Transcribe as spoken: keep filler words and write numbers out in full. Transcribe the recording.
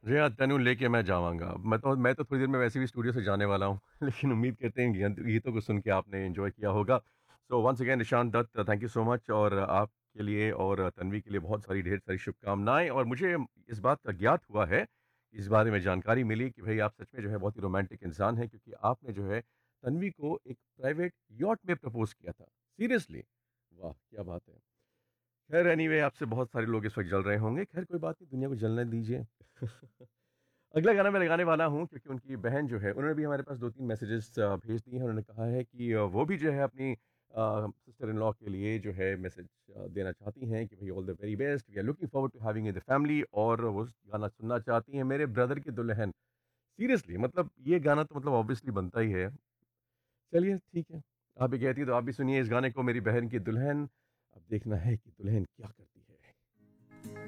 जी हाँ, तनु लेके मैं जावाँगा। मैं तो मैं तो थोड़ी देर में वैसे भी स्टूडियो से जाने वाला हूँ। लेकिन उम्मीद करते हैं गीत गीतों को सुन के आपने एन्जॉय किया होगा। सो वन्स अगेन निशान Dutt, thank you so much और आपके लिए और तन्वी के लिए बहुत सारी ढेर सारी शुभकामनाएँ और मुझे इस बात का ज्ञात हुआ है, इस बारे में जानकारी मिली कि भई आप सच में जो है बहुत ही रोमांटिक इंसान हैं क्योंकि आपने जो है तन्वी को एक प्राइवेट यॉट में प्रपोज़ किया था। सीरियसली? वाह! क्या बात है। ख़ैर एनीवे आपसे बहुत सारे लोग इस वक़्त जल रहे होंगे। ख़ैर कोई बात नहीं, दुनिया को जलने दीजिए। अगला गाना मैं लगाने वाला हूँ क्योंकि उनकी बहन जो है उन्होंने भी हमारे पास दो तीन मैसेजेस अ, भेज दिए हैं। उन्होंने कहा है कि अ, वो भी जो है अपनी अ, सिस्टर इन लॉ के लिए जो है मैसेज अ, देना चाहती हैं कि भई all the very best, we are looking forward to having in the family और वो गाना सुनना चाहती हैं मेरे ब्रदर की दुल्हन। सीरियसली मतलब ये गाना तो मतलब ऑब्वियसली बनता ही है। चलिए ठीक है, आप भी कहती हैं तो आप भी सुनिए इस गाने को मेरी बहन की दुल्हन। अब देखना है कि दुल्हन क्या करती है।